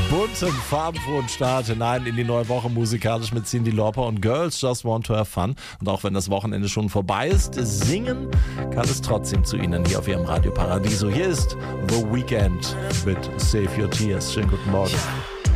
bunten, farbenfrohen Start hinein in die neue Woche musikalisch mit Cyndi Lauper und Girls Just Want to Have Fun. Und auch wenn das Wochenende schon vorbei ist, singen kann es trotzdem zu Ihnen hier auf Ihrem Radio Paradiso. Hier ist The Weeknd mit Save Your Tears. Schönen guten Morgen.